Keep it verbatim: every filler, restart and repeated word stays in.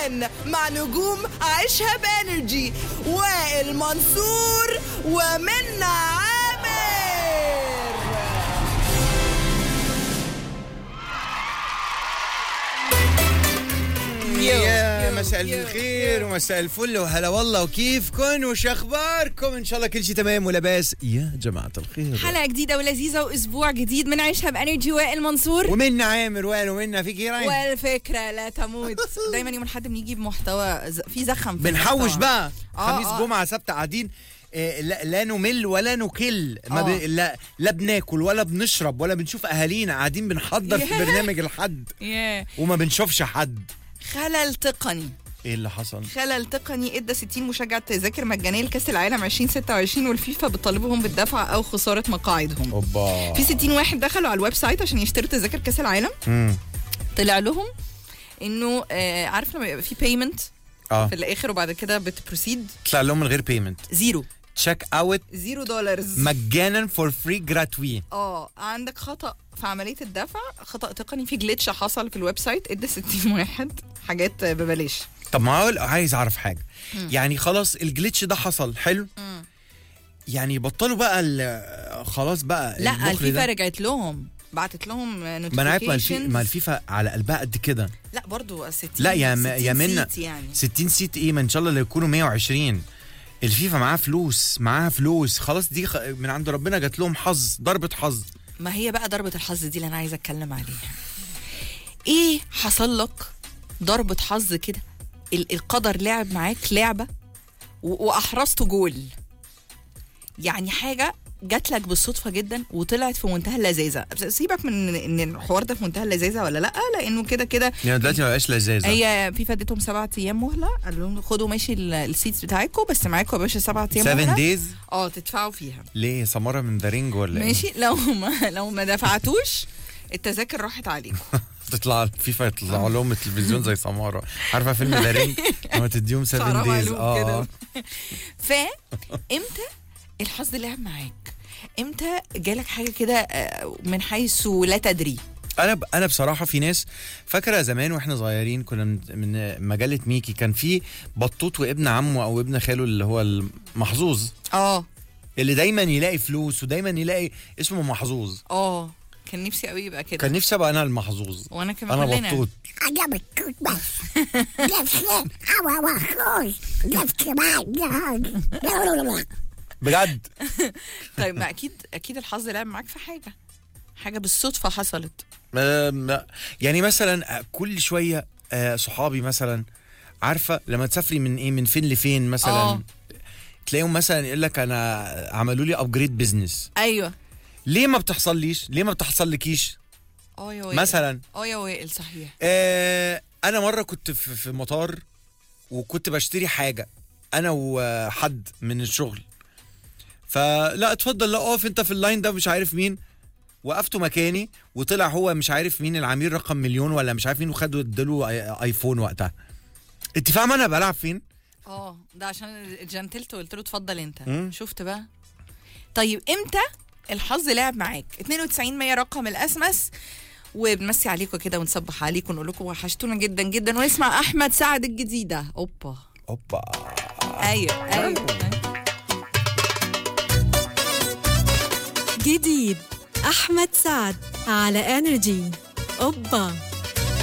الآن مع نجوم عيشها بانرجي وائل منصور ومنى عامر. يا مساء الخير ومساء الفل وهلا والله، وكيفكن وش اخباركم؟ ان شاء الله كل شيء تمام ولاباس يا جماعه الخير. حلقه جديده ولذيذه واسبوع جديد من عيشها بانرجي. وائل منصور ومنا عامر وائل ومنا في كيران، والفكره لا تموت. دايما يوم الاحد بنيجي بمحتوى في زخم، بنحوش بقى آه خميس آه. جمعه سبت قاعدين إيه، لا, لا نمل ولا نكل، ما ب... آه. لا, لا بناكل ولا بنشرب ولا بنشوف اهالينا، قاعدين بنحضر في برنامج الحد yeah. وما بنشوفش حد. خلل تقني. ايه اللي حصل؟ خلل تقني ادى ستين مشجع تذاكر مجانيه لكاس العالم عشرين ستة وعشرين، والفيفا بتطالبهم بالدفع او خساره مقاعدهم. اوبا. في ستين واحد دخلوا على الويب سايت عشان يشتروا تذاكر كاس العالم. امم طلع لهم انه آه عارف لما يبقى في بيمنت اه في الاخر وبعد كده بتبروسيد، طلع لهم من غير بيمنت، زيرو تشيك اوت زيرو دولارز مجانا فور فري جراتوي. اه عندك خطأ في عملية الدفع، خطأ تقني، في جليتش حصل في الويب سايت ادى ستين واحد حاجات ببلاش. طب ما هو عايز اعرف حاجه، مم. يعني خلاص الجليتش ده حصل حلو، مم. يعني بطلوا بقى ال- خلاص بقى لا البخل الفيفا ده. رجعت لهم، بعتت لهم ما انا عارف، ما الفي- ما notifications. الفيفا على قلبها قد كده. لا برضو ستين. لا يا م- يا ستين منى سيت يعني. ستين سيت ايه، ما ان شاء الله اللي يكونوا مية وعشرين. الفيفا معاها فلوس، معاها فلوس خلاص، دي خ- من عند ربنا جات لهم حظ، ضربة حظ. ما هي بقى ضربة الحظ دي اللي انا عايزه اتكلم عليها. ايه حصل لك ضربة حظ كده، ال- القدر لعب معاك لعبة و- واحرزت جول، يعني حاجة جات لك بالصدفة جدا وطلعت في منتهى اللذاذة. سيبك من ان الحوار ده في منتهى اللذاذة ولا لا، لانه كده كده يعني دلوقتي ما بقاش لذاذة. هي في فادتهم سبعة ايام مهلة، قال لهم خدوا ماشي ال- السيتس بتاعتكم، بس معاكم يا باشا سبعة ايام سبعة مهلة دايز اه تدفعوا فيها. ليه سمارة من دارينج ولا ايه؟ ماشي، لو ما لو ما دفعتوش التذاكر راحت عليكم. تطلع الفيفا يطلع لهم التلفزيون زي سمارة، عارفة فيلم دارينج لما تديهم سبعة حرام دايز عليهم اه كده. فامتى الحظ لعب معاك؟ امتى جالك حاجه كده آه، من حيث لا تدري؟ انا ب... انا بصراحه في ناس فاكره زمان واحنا صغيرين كنا من- من مجله ميكي، كان في بطوط وابن عمه او ابن خاله اللي هو المحظوظ، اه اللي دايما يلاقي فلوس ودايما يلاقي اسمه محظوظ. اه كان نفسي قوي يبقى كده. كان نفسي ابقى انا المحظوظ. وانا كمان انا كلنا. بطوط. عجبك بس نفسي هوا وخوش نفسي بعد بجد. طيب ما اكيد اكيد الحظ لعب معاك في حاجه، حاجه بالصدفه حصلت. أم، يعني مثلا كل شويه آه، صحابي مثلا، عارفه لما تسافري من ايه من فين لفين مثلا آه. تلاقيهم مثلا يقول لك انا عملوا لي ابجريد بزنس. ايوه ليه ما بتحصليش؟ ليه ما بتحصل لكيش اه يا وائل مثلا؟ اه يا وائل صحيح. آه انا مره كنت في, في مطار وكنت بشتري حاجه انا وحد من الشغل، فلا اتفضل لا اقف انت في اللاين ده مش عارف مين، وقفته مكاني وطلع هو مش عارف مين العميل رقم مليون ولا مش عارف مين، وخدوا اداله آي- ايفون وقتها. انت فاهمه انا بلعب فين؟ اه ده عشان جنتلت وقلت له اتفضل انت. مم. شفت بقى؟ طيب امتى الحظ لعب معاك؟ اتنين وتسعين مية رقم الاسمس، وبنمسي عليكم كده ونصبح عليكم ونقول لكم وحشتونا جدا جدا، ونسمع احمد سعد الجديده. اوبا اوبا. ايوه ايوه جديد أحمد سعد على انرجي. أوبا.